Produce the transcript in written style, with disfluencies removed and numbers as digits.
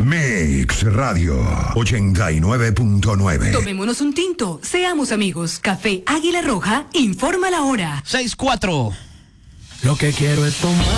Mix Radio 89.9. Tomémonos un tinto, seamos amigos. Café Águila Roja, informa la hora. 6:04. Lo que quiero es tomar.